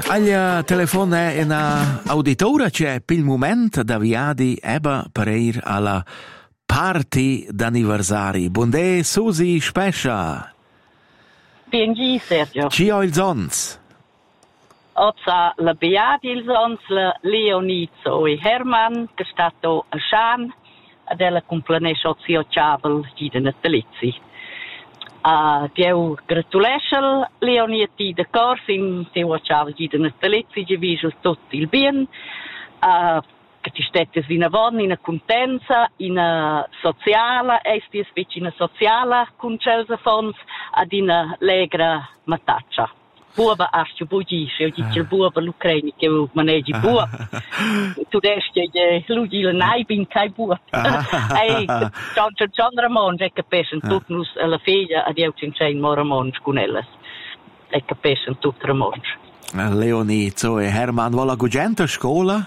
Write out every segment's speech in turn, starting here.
Al telefono è una auditora c'è per il momento da viadi eba per ir alla party d'anniversari. Buondì Susi Spescia. Biengi Sergio. Ci ho il zons. Ozza la beati il zons la Leonizzo e Herman che è stato a Shan della compleanno zio Ciabel di natalizzi. Dio gratulesce Leoniti de Corsin, Dio Ciabel di natalizzi, ci vise tutto il bien. Che ti stette in una contenza, in una sociale, estis vicina sociale, con celse fons, ad una legra mataccia. Buoba ascio bugisce, io dice il buoba l'Ucraini che manegi buoba. Tu desti lui il naibin kai buoba. Ehi, John Ramon, che capiscono tutti nos alla figlia, ad io cincin Moramon con elles. E capiscono tutti Ramon. Leonie, e Herman, vola gugenta scuola?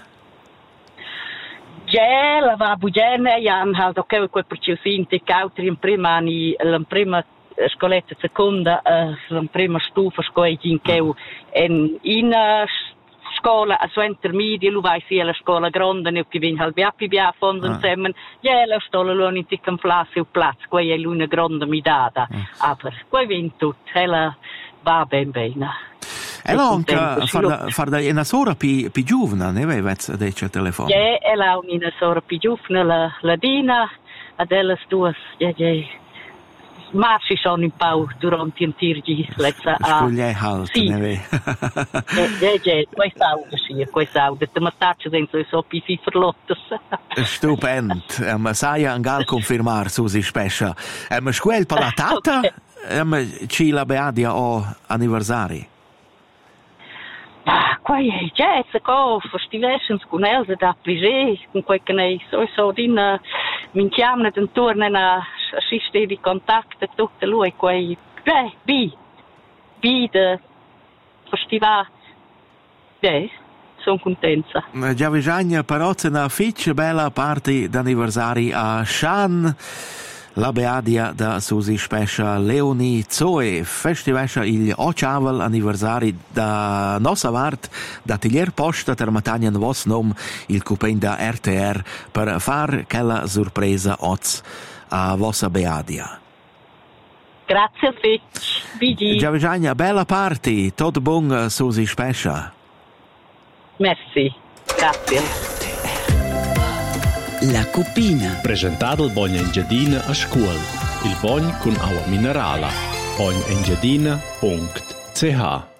Ja, la va bugene, Jan had ook heel quel perciusinti cautri in prima anni, la prima scoletta seconda, la prima stufa scuola in keu in scuola a sua intermedia, lu vai sia la scuola grande, ne che vin halbia pibia fonden semmen, ja, la stola lo in ticam place u platz, quei è l'una grande midada, aber quei vin tut, hela va ben bene. E anche far da una sora più giovane, ne avete detto il telefono? Ja, è una sora più giovane, la Dina, ad elles due, marci sono in pau durante il tirgi, lezza a... Scoglie halt, sì. Ne ve. Quest'auto, te mattaccio dentro i soppi fiferlottos. Stupendo, ma sai anche confermare, Susi Spescia. Ma scuel per la tata, ci la beadia o anniversari? Quai è già, co festivescens con Elsa da Pligé, con quei che ne so din minchiamne d'intorno a assiste di contatto tutte lui quei bi de festival. Sono contenta. Già bisogna però una fitch bella party d'anniversari a Shan. La beadia da Susi Spescia Leonie Zoe festivescia il ochavel anniversari da nostra vart da Tilier Posta termatagnan vos nom il cupen da RTR per far quella sorpresa oz a vossa beadia. Grazie a te. Già bisogna bella party, tot buon Susi Spescia. Merci. Grazie. La Cupina. Presentato il Bogna Engiadina a scuola. Il Bogn con acqua minerale. Bognaengiadina.ch